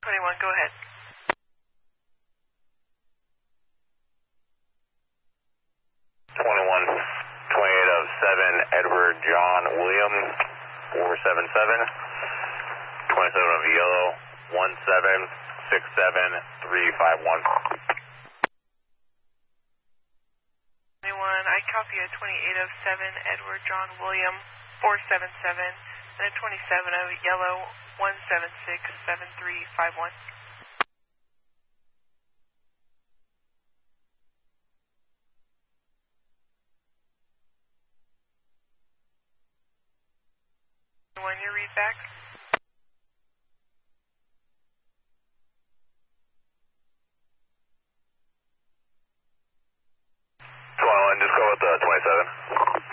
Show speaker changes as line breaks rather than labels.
21, go ahead.
of 7, Edward John William, 477. 27 of yellow, 1767351.
21, I copy a 28 of 7, Edward John William, 477, and a 27 of yellow, 1767351. Your read back.
Just go with 27.